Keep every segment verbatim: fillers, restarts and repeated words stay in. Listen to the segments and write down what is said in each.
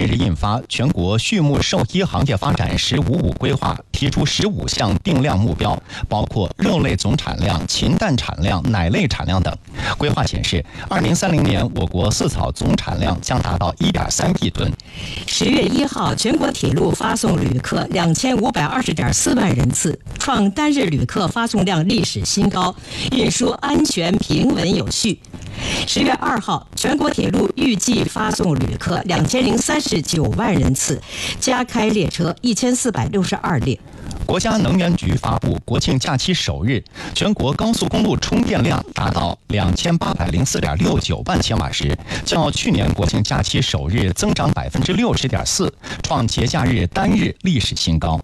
日印发《全国畜牧兽医行业发展“十五五”规划》，提出十五项定量目标，包括肉类总产量、禽蛋产量、奶类产量等。规划显示，二零三零年我国饲草总产量将达到一点三亿吨。 十月一号，全国铁路发送旅客两千五百二十点四万人次，创单日旅客发送量历史新高，运输安全平稳有序。十月二号，全国铁路预计发送旅客两千零三十九万人次，加开列车一千四百六十二列。 国家能源局发布，国庆假期首日，全国高速公路充电量达到两千八百零四点六九万千瓦时，较去年国庆假期首日增长百分之六十点四，创节假日单日历史新高。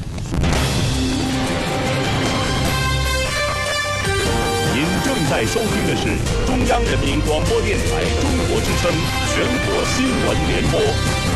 您正在收听的是中央人民广播电台中国之声全国新闻联播。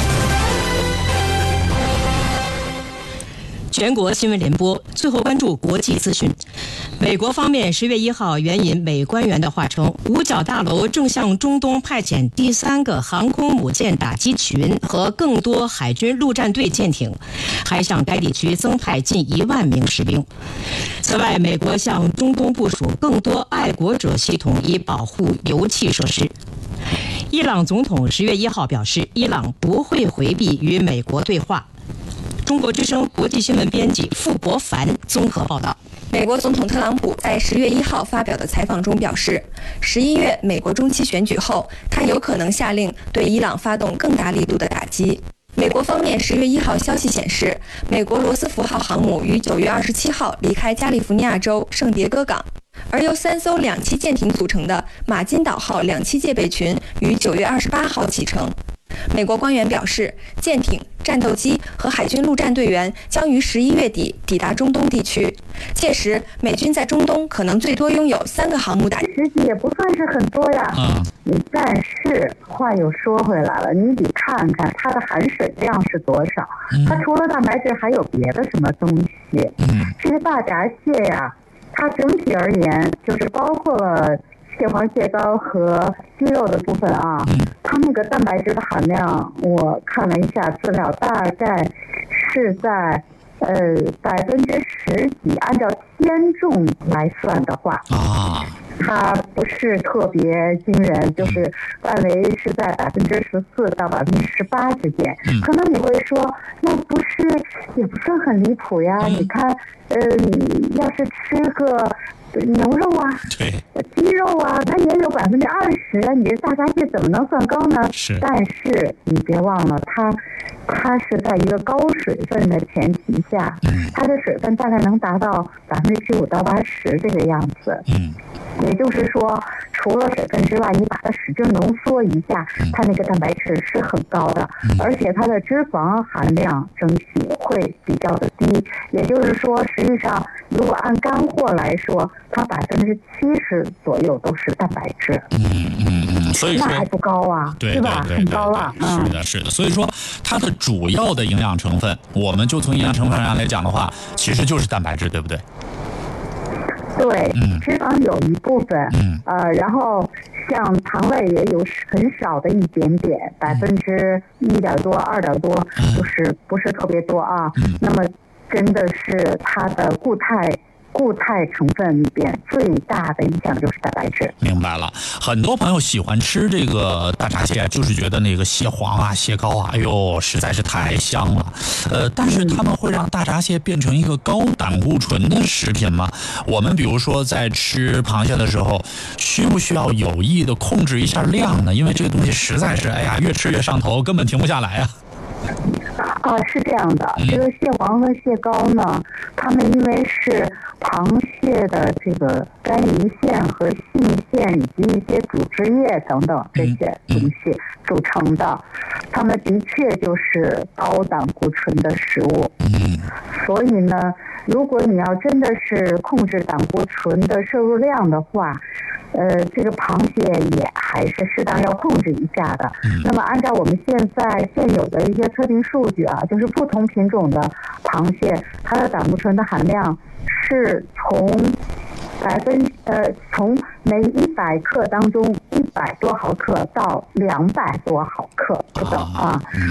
全国新闻联播，最后关注国际资讯。美国方面十月一号援引美官员的话称，五角大楼正向中东派遣第三个航空母舰打击群和更多海军陆战队舰艇，还向该地区增派近一万名士兵。此外，美国向中东部署更多爱国者系统，以保护油气设施。伊朗总统十月一号表示，伊朗不会回避与美国对话。中国之声国际新闻编辑傅博凡综合报道。 美国总统特朗普在十月一号发表的采访中表示，十一月美国中期选举后，他有可能下令对伊朗发动更大力度的打击。美国方面十月一号消息显示，美国罗斯福号航母于九月二十七号离开加利福尼亚州圣迭戈港，而由三艘两栖舰艇组成的马金岛号两栖戒备群于九月二十八号启程。美国官员表示，舰艇、战斗机和海军陆战队员将于十一月底抵达中东地区，届时美军在中东可能最多拥有三个航母打击。 实际也不算是很多呀，嗯，但是话又说回来了，你得看看它的含水量是多少，它除了蛋白质还有别的什么东西？嗯，这个大闸蟹呀，它整体而言就是包括了蟹黄、蟹膏和鸡肉的部分啊，它那个蛋白质的含量，我看了一下资料，大概是在呃百分之十几，按照鲜重来算的话啊，它不是特别惊人，就是范围是在百分之十四到百分之十八之间。可能你会说，那不是也不算很离谱呀？你看，呃，要是吃个牛肉啊，对，鸡肉啊，它也有百分之二十啊！你这大闸蟹怎么能算高呢？是，但是你别忘了，它它是在一个高水分的前提下，它的水分大概能达到百分之十五到八十这个样子。嗯，也就是说，除了水分之外，你把它使劲浓缩一下，它那个蛋白质是很高的，而且它的脂肪含量整体会比较的低。也就是说，实际上如果按干货来说，它百分之七十左右都是蛋白质。 嗯嗯嗯，所以说那还不高啊， 对是吧？ 对对很高了。 嗯，是的，是的。所以说，它的主要的营养成分，我们就从营养成分上来讲的话，其实就是蛋白质，对不对？ 对，脂肪有一部分，嗯、呃，然后像糖类也有很少的一点点，百分之一点多、二点多，就是不是特别多啊。嗯、那么真的是它的固态。固态成分里边最大的影响就是蛋白质。 明白了，很多朋友喜欢吃这个大闸蟹，就是觉得那个蟹黄啊、蟹膏啊，哎呦，实在是太香了。呃，但是他们会让大闸蟹变成一个高胆固醇的食品吗？我们比如说在吃螃蟹的时候，需不需要有意的控制一下量呢？因为这个东西实在是，哎呀，越吃越上头，根本停不下来啊。 啊，是这样的，这个蟹黄和蟹膏呢，它们因为是螃蟹的这个肝胰腺和性腺以及一些组织液等等这些东西组成的，它们的确就是高胆固醇的食物。所以呢，如果你要真的是控制胆固醇的摄入量的话，呃，这个螃蟹也还是适当要控制一下的。那么按照我们现在现有的一些测定数据啊，就是不同品种的螃蟹，它的胆固醇的含量是从百分呃从每一百克当中一百多毫克到两百多毫克不等啊。